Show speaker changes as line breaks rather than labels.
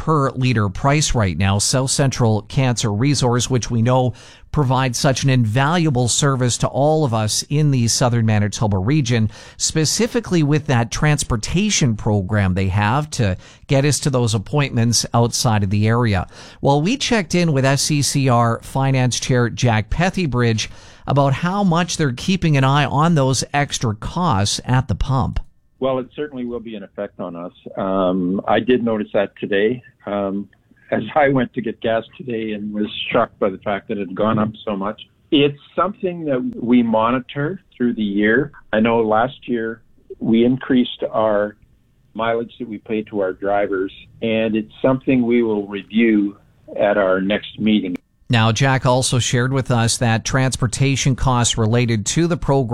per liter price right now. South Central Cancer Resource, which we know provides such an invaluable service to all of us in the southern Manitoba region, specifically with that transportation program they have to get us to those appointments outside of the area. Well, we checked in with SCCR Finance Chair Jack Pethybridge about how much they're keeping an eye on those extra costs at the pump.
Well, it certainly will be an effect on us. I did notice that today. As I went to get gas today and was shocked by the fact that it had gone up so much. It's something that we monitor through the year. I know last year we increased our mileage that we pay to our drivers, and it's something we will review at our next meeting.
Now, Jack also shared with us that transportation costs related to the program